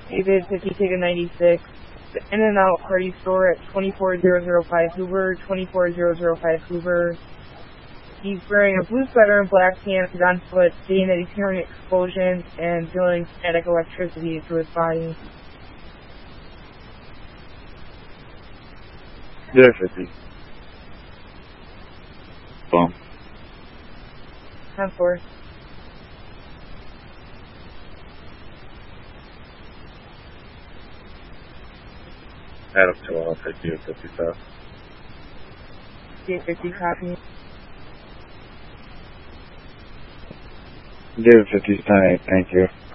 David 50 Ticket 96, the In-N-Out Party Store at 24005 Hoover, 24005 Hoover. He's wearing a blue sweater and black pants on foot, stating that he's hearing explosions and feeling static electricity through his body. Yeah, 50. Boom. 10-4. Adam 2, I'll take you at 55. David 50 copy. David 50's 10-8, thank you.